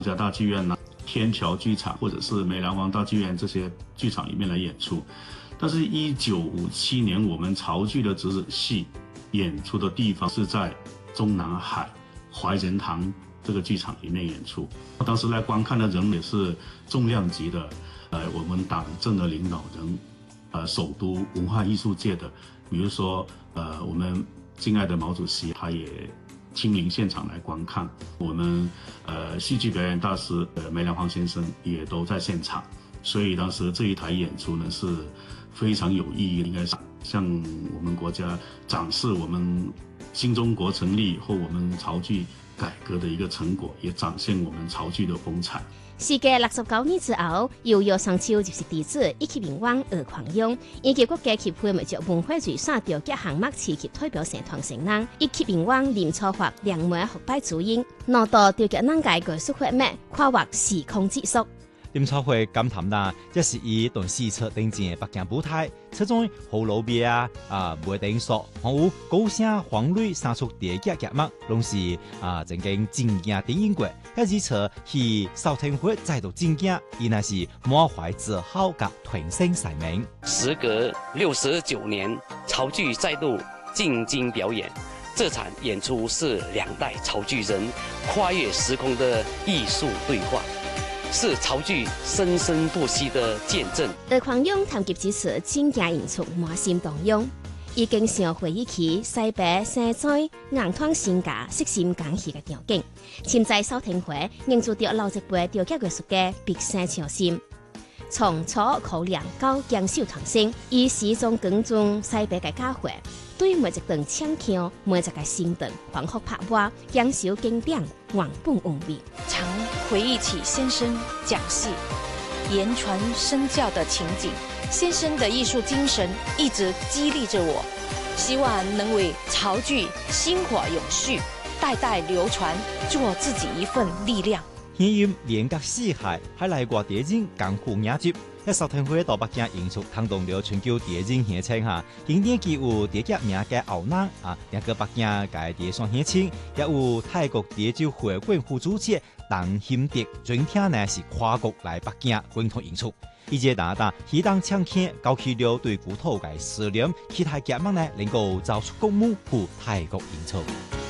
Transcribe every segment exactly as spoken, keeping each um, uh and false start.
家大剧院呐、天桥剧场或者是美兰王大剧院这些剧场里面来演出。但是，一九五七年我们潮剧的子子戏演出的地方是在中南海怀仁堂这个剧场里面演出。当时来观看的人也是重量级的，呃，我们党政的领导人，呃，首都文化艺术界的，比如说，呃，我们敬爱的毛主席，他也亲临现场来观看。我们呃戏剧表演大师呃梅良煌先生也都在现场，所以当时这一台演出呢是非常有意义的，应该是向我们国家展示我们新中国成立后我们潮剧改革的一个成果，也展现我们潮剧的风采。 时隔六十九年之後，又有上秋就是弟子一級名王何狂庸，以及國家協會為著文化遺產調級項目持級代表社團成員，一級名王林初發兩枚學拜主演，攞到調級難解藝術活脈，跨越時空之速。 林初會感嘆啦，這是以當時出頂前北京舞台，出種好老別啊啊梅頂索，還有高聲黃淚三出第一節目，攏是啊曾經真驚電影過，一支車去邵天會再度真驚，伊那是滿懷自豪甲團聲曬名。 時隔六十九年，潮劇再度進京表演，這場演出是兩代潮劇人跨越時空的藝術對話。是潮劇生生不息的見證。 何狂庸談及此次真驚演出滿心動容，已經想回憶起西北生在硬灘性格色心講戲嘅場景，潛在邵天會凝住着老一輩調級藝術嘅畢生情心。從初考量到堅守傳承，以始終耕種西北嘅家會，對每一段腔腔、每一個身段，反覆拍挖，堅守經典，原本無味。 常回憶起先生講戲、言傳身教的情景，先生的藝術精神一直激勵着我，希望能為潮劇薪火永續，代代流傳，做自己一份力量。 現任連隔四海，還來過電影艱苦演接，喺邵天會到北京演出，撐動了全球電影獻青下，經典劇有第一名嘅敖南啊，兩個北京嘅電雙獻青，也有泰國電影會館副主席鄧興德，全天呢是跨國來北京共同演出。以及大大喜當搶鏡，勾起了對古土嘅思念，其他節目呢能夠走出公務赴泰國演出。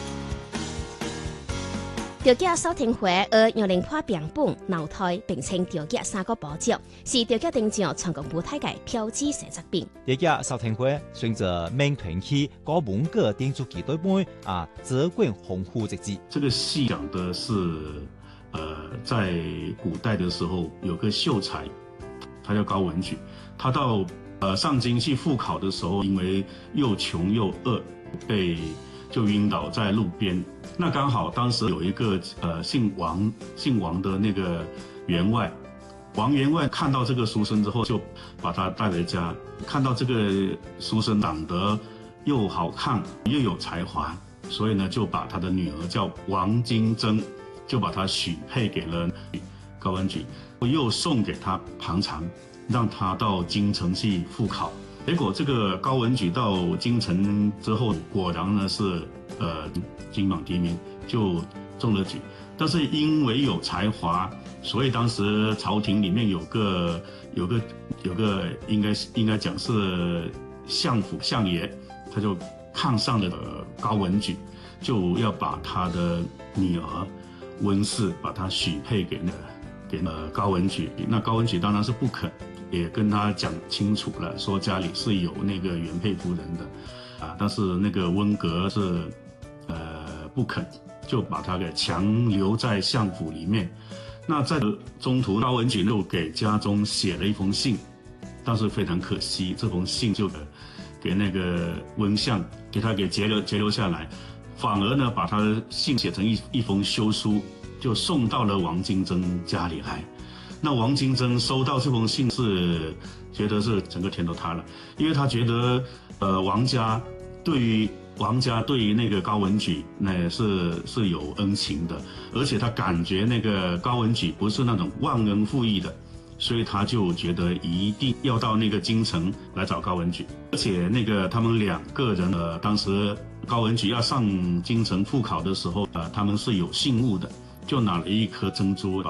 調級邵天會而用零破標本腦台並稱調級三個寶座，是調級定將全國舞台嘅標誌性作品。 調級邵天會選擇main團去高文革電視劇隊杯啊，澤貫豐富之資。 這個戲講的是，呃，在古代的時候有個秀才，他叫高文舉，他到呃上京去赴考的時候，因為又窮又餓，被就暈倒在路邊。那剛好當時有一個呃姓王姓王的那個員外，王員外看到這個書生之後，就把他帶回家。看到這個書生長得又好看又有才華，所以呢就把他的女兒叫王金珍，就把他許配給了高文舉，又送給他龐常，讓他到京城去赴考。結果這個高文舉到京城之後，果然呢是呃金榜題名，就中了舉。但是因為有才華，所以當時朝廷裡面有個有個有個應該應該講是相府相爺，他就看上了高文舉，就要把他的女兒溫氏把他許配給那給呃高文舉。那高文舉當然是不肯。也跟他講清楚了，說家裏是有那個原配夫人的，啊，但是那個溫格是，呃，不肯，就把他給強留在相府裡面。那在中途，高文舉又給家中寫了一封信，但是非常可惜，這封信就給那個溫相給他給截留截留下來，反而呢把他的信寫成一一封休書，就送到了王金珍家裡來。那王金珍收到這封信是覺得是整個天都塌了，因為他覺得，呃，王家對於王家對於那個高文舉那是是有恩情的，而且他感覺那個高文舉不是那種忘恩負義的，所以他就覺得一定要到那個京城來找高文舉，而且那個他們兩個人，呃，當時高文舉要上京城赴考的時候，呃，他們是有信物的。 就拿了一颗珍珠